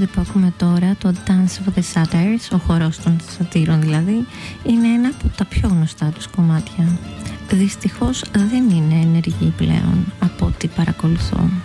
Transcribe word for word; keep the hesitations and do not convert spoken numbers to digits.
τραγούδι που ακούμε τώρα, το Dance of the Satyrs, ο χορός των σατήρων δηλαδή, είναι ένα από τα πιο γνωστά τους κομμάτια. Δυστυχώς δεν είναι ενεργή πλέον από ό,τι παρακολουθώ.